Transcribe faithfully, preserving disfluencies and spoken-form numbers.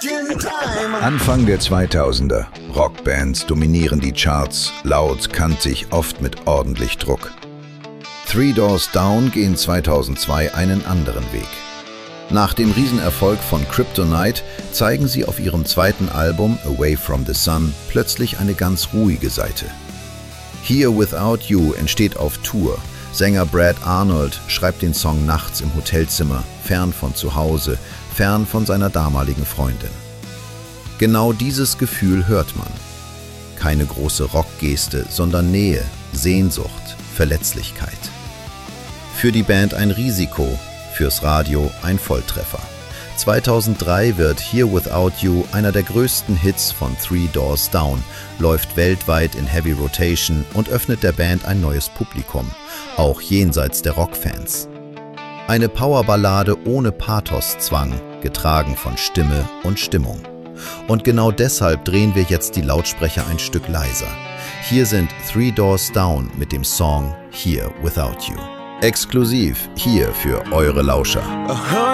Anfang der zweitausender. Rockbands dominieren die Charts, laut, kantig, oft mit ordentlich Druck. Three Doors Down gehen zweitausendzwei einen anderen Weg. Nach dem Riesenerfolg von Kryptonite zeigen sie auf ihrem zweiten Album Away from the Sun plötzlich eine ganz ruhige Seite. Here Without You entsteht auf Tour. Sänger Brad Arnold schreibt den Song nachts im Hotelzimmer, fern von zu Hause, fern von seiner damaligen Freundin. Genau dieses Gefühl hört man. Keine große Rockgeste, sondern Nähe, Sehnsucht, Verletzlichkeit. Für die Band ein Risiko, fürs Radio ein Volltreffer. zweitausenddrei wird Here Without You einer der größten Hits von Three Doors Down, läuft weltweit in Heavy Rotation und öffnet der Band ein neues Publikum, auch jenseits der Rockfans. Eine Powerballade ohne Pathoszwang, getragen von Stimme und Stimmung. Und genau deshalb drehen wir jetzt die Lautsprecher ein Stück leiser. Hier sind Three Doors Down mit dem Song Here Without You. Exklusiv hier für eure Lauscher.